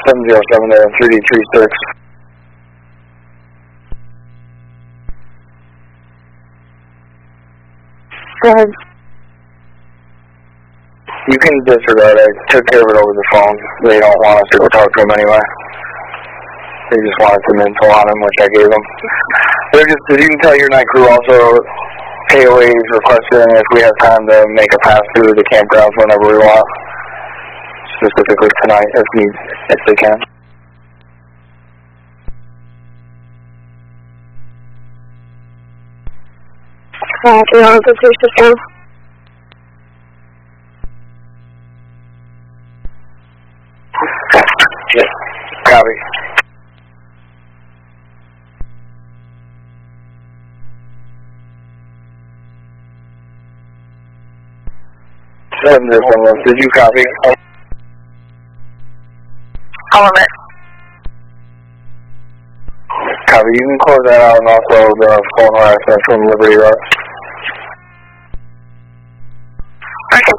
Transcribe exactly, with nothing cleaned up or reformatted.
seven zero seven to three D three six. Go ahead. You can disregard. I took care of it over the phone. They don't want us to go talk to him anyway. They just wanted some info on him, which I gave them. They're just, you can tell your night crew also, K O A is requesting if we have time to make a pass through the campgrounds whenever we want. Specifically tonight, if need, if they can. Uh, three hundred fifty system. Yes. Copy. Seven zero one. Did you copy? Element. Copy. You can close that out and also the phone harassment from Liberty Rock.